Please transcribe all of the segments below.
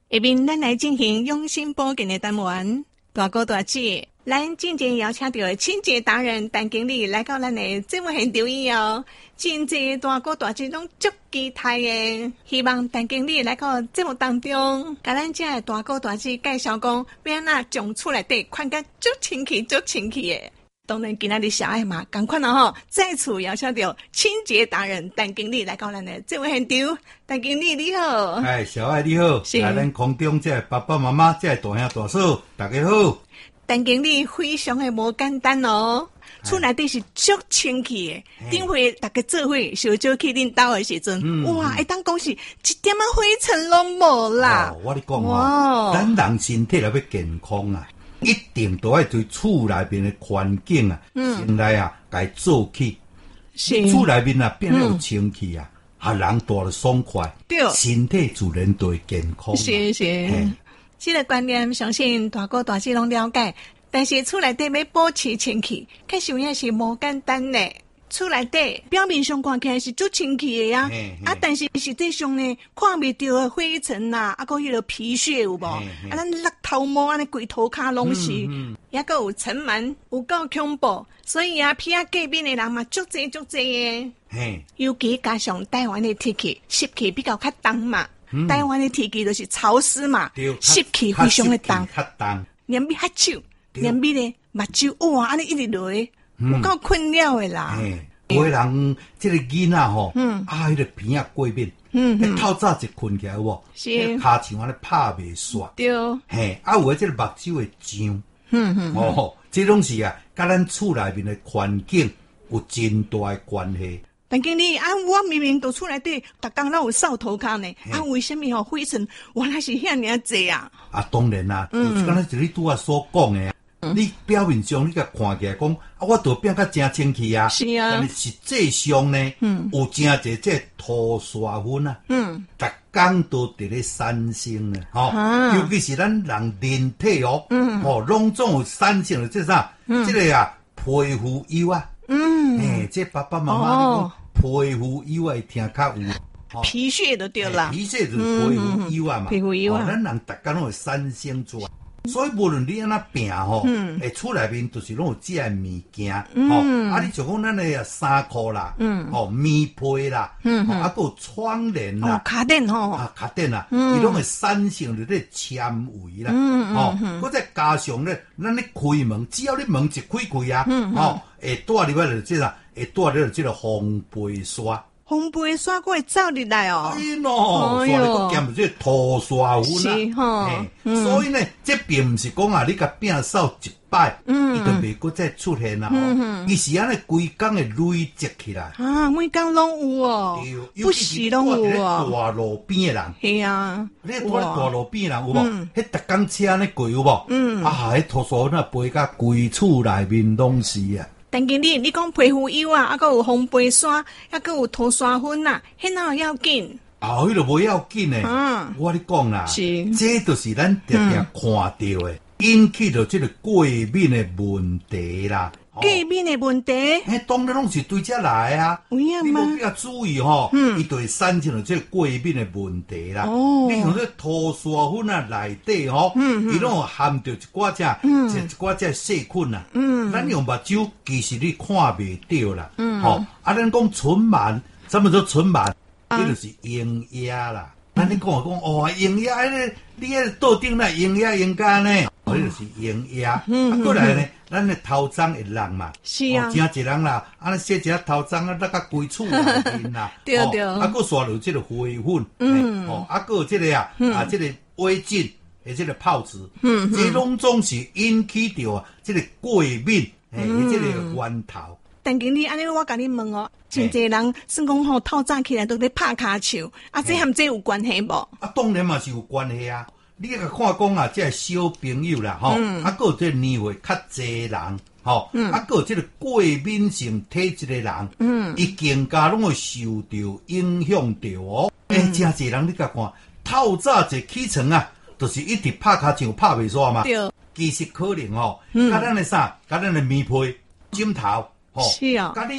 下面咱来进行用心保健的单元。大哥大姐，咱进前邀请到的清洁达人陈经理来到咱的节目现场以后，真济大哥大姐拢足期待的，希望陈经理来到节目当中，甲咱这的大哥大姐介绍讲，要安怎将厝内底看甲足清气、足清气的。当然，今仔日小爱嘛，赶快啦吼！再次邀请到清洁达人陈经理来到咱的节目现场。陈经理你好， 哎，小爱你好，来咱空中这爸爸妈妈、这大兄大嫂，大家好。 陈经理非常的无简单哦，厝内底是足清气的。顶回大家做伙小酒去恁兜的时阵，哇，会当讲是一点仔灰尘拢无啦。 我跟你讲哦，咱人身体若要健康啊，一定都要对厝内面的环境啊，先来啊，该做起。厝内面啊变得有清气啊，人住得爽快，对，身体自然就会健康。 是。这个观念相信大哥大姐拢了解，但是厝内底要保持清气，确实也是无简单的。厝内底表面上看起来是足清气的呀，但是实际上呢，看袂到的灰尘啦，还有迄个皮屑有无？咱邋头毛安尼规涂骹拢是，也个有尘螨，有够恐怖。所以啊，鼻仔隔壁的人嘛，足济的。尤其加上台湾的天气湿气比较较重嘛。台湾的天气就是潮湿嘛，湿气非常的重，连咪喝酒，连咪咧目睭哇，安尼一直落，有够困扰的啦。 有的人这个囡仔吼，迄个鼻仔过敏，透早一困起来有无？是骹像安尼拍袂煞，对，有的这个目睭会痒，这拢是啊，甲咱厝内面的环境有真大的关系。 陈经理我明明都厝内底，逐工拢有扫涂骹呢，为什么灰尘原来是遐尔济啊？ 当然啦，就是刚才你拄仔所讲的，你表面上你甲看起来讲，我都变甲真清气啊，是啊，但是实际上呢，有真济这涂刷粉啊，逐工都伫咧产生呢，尤其是咱人人体拢总有产生的这啥，这个啊皮肤油啊。这爸爸妈妈你讲皮肤油会听较有， 皮屑就对啦， 皮屑就是皮肤油啊嘛， 皮肤油啊， 咱人逐工拢会产生出来，所以无论你安怎病吼，厝内面就是拢有这个物件，你像讲咱的衫裤啦，棉被啦，还有窗帘啦， 卡垫卡垫啦，伊拢会产生着这纤维啦，搁再加上咧，咱咧开门，只要你门一开啊，会带入来这啦，会带入来这个烘焙刷。 烘焙刷会走入来哦， 所以佮兼这涂刷粉啊，所以呢，这并不是讲啊，你甲摒扫一摆，伊就袂搁再出现啦。伊是安尼规工会累积起来。 每工拢有哦，不时拢有哦。 大路边的人， 系啊， 你住咧大路边的人有无？迄逐工车安尼过有无？迄涂刷粉啊，飞甲规厝内面拢是啊。 陈经理，你讲皮肤油啊，还有烘焙刷，还有涂刷粉啊，迄哪有要紧？ 迄个无要紧诶。我你讲啦，这就是咱常常看到诶，引起着这个过敏的问题啦。 过敏的问题？ 当然拢是对这来啊。你无比较注意吼，伊就会产生了这个过敏的问题啦。你像这涂刷粉啊内底吼，伊拢含着一寡这细菌啊。咱用目睭其实你看袂到啦。咱讲唇螨，什么叫唇螨？这就是营养啦。咱你讲营养你迄桌顶那营养呢？这就是营养。过来呢，咱的头鬃会烂嘛。是啊。真一人啦，安尼洗一下头鬃啊，那个规厝内面啦。对。搁刷入这个灰粉。搁有这个这个围巾，这个泡子。这拢总是引起着这个过敏，这个源头。 陈经理，安尼我甲你问哦，真济人算讲透早起来都咧拍骹手，这和这有关系无？ 当然嘛是有关系啊。你甲看讲这小朋友啦，搁有这年岁较济人，搁有这个过敏性体质的人，伊更加拢会受到影响到哦。真济人你甲看，透早一起床啊，就是一直拍骹手拍袂煞嘛。对，其实可能甲咱的啥，甲咱的棉被、枕头。是啊，甲你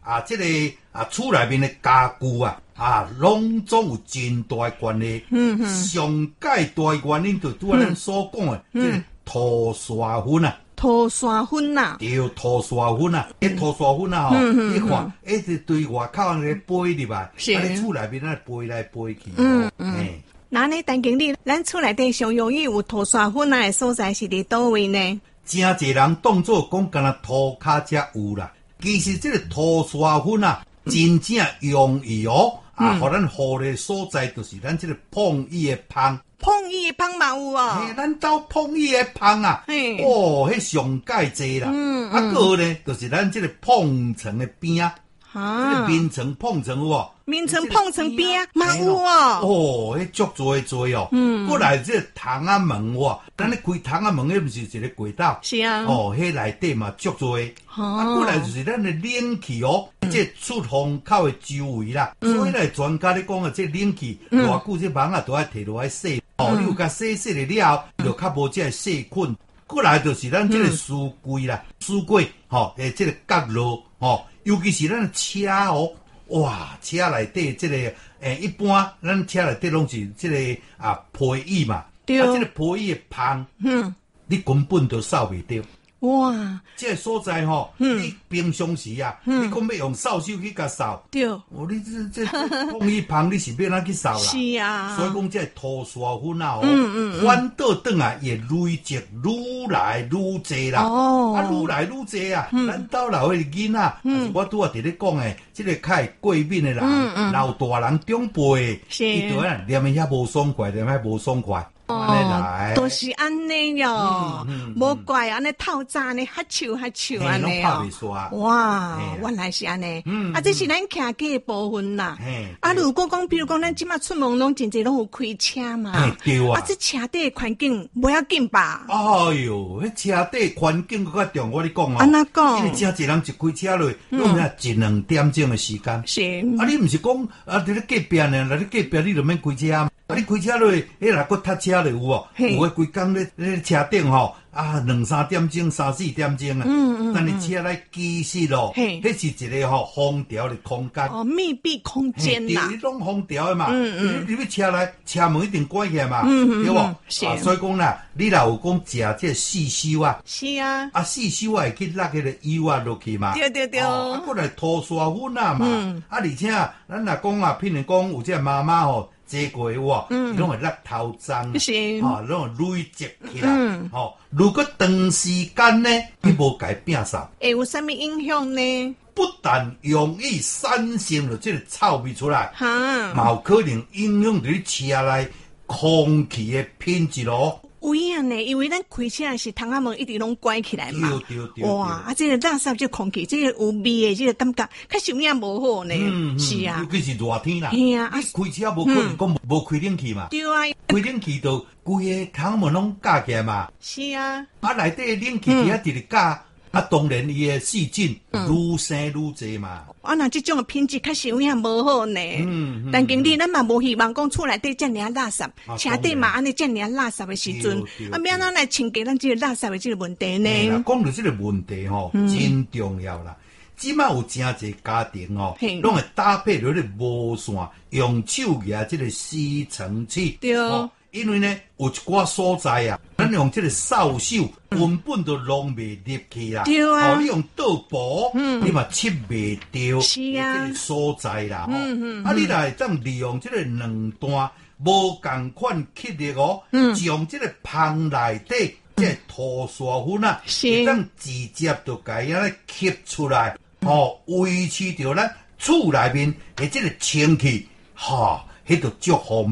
这个厝内面的家具拢总有真大的关系。上界大的原因就拄咱所讲的，这个涂刷粉啊。 涂刷粉啊， 对，涂刷粉啊，涂刷粉啊你看，就对外口那个飞入来，你厝内面飞来飞去。 那呢，陈经理，咱厝内底上容易有涂刷粉的所在是伫倒位呢？ 真侪人当作讲干那涂骹才有啦，其实这个涂刷粉真正容易互咱护的所在就是咱这个碰椅的芳。 碰椅的芳嘛有咱兜碰椅的芳迄上界济啦。个呢，就是咱这个碰层的边这个面层碰层有无？ 面层碰层边嘛有迄足多过来这个窗仔门咱咧开窗仔门，迄不是一个轨道？ 是啊。 迄内底嘛足多。过来就是咱的冷气这出风口的周围啦。所以专家咧讲这冷气偌久这网都要摕落来洗。你有甲洗了了，就较无这细菌。过来就是咱这个书柜啦，书柜这个角落尤其是咱的车车内底这个一般咱车内底拢是这个皮椅嘛，这个皮椅的芳，你根本都扫袂掉。哇！这个所在你平常时你讲要用扫帚去甲扫， 对， 你这碰椅芳你是要哪去扫啦？ 是啊， 所以讲这涂刷粉反倒转来也累积愈来愈济啦。愈来愈济咱兜老的囡仔，我拄伫咧讲的，这个较过敏的人，老大人长辈，伊就念的遐无爽快，念遐无爽快。 都是安尼哟，无怪安尼透早呢，哈笑安尼哇，原来是安尼。这是咱徛过的部分啦。如果讲，比如讲，咱即马出门拢真侪拢有开车嘛。 对啊。 这车底的环境不要紧吧？ 哎哟，迄车底环境更较重，我跟你讲安怎讲？ 因为真侪人一开车落，拢要1-2点钟的时间。 是。 你毋是讲伫咧隔壁呢？来咧隔壁你就免开车。你开车落，若个塞车了有无？有规工咧车顶2-3点钟、3-4点钟但你车来其实迄是一个封条的空间。 密闭空间啦。 你拢封条的嘛。你要车来，车门一定关起来嘛，对无？所以讲啦，你若有讲食这细修是啊。 细修会去落迄个油落去嘛。 对。 过来涂刷粉嘛。而且咱若讲譬如讲有这妈妈坐过伊拢会落头脏，拢会累积起来。如果长时间呢，你无改变扫， 会有啥物影响呢？ 不但容易产生了这个臭味出来，嘛有可能影响到你车内空气的品质有影呢，因为咱开车是窗仔门一直拢关起来嘛。 对。 哇，这个垃圾这空气，这个有味的这个感觉，较受影无好呢。是啊。 尤其是热天啦。 嘿啊。 你开车无可能讲无开冷气嘛。 对啊。 开冷气就规个窗门拢架起来嘛。 是啊。 内底冷气底下直直架。当然伊的细菌愈生愈侪嘛。 那这种的品质较受影无好呢。但经理，咱嘛无希望讲厝内底遮尔垃圾，车底嘛安尼遮尔垃圾的时阵，免咱来清洁咱这个垃圾的这个问题呢。 讲到这个问题真重要啦。即摆有真侪家庭拢会搭配落咧无线，用手举这个吸尘器。 对。 因为呢，有一寡所在咱用这个扫帚根本都弄袂入去啦。 对啊。 你用倒布，你嘛切袂掉。 是啊。 这个所在啦。你来当利用这个两段无共款气力将这个芳内底这涂刷粉是当直接就甲伊吸出来，维持着咱厝内面的这个清气，迄就足好。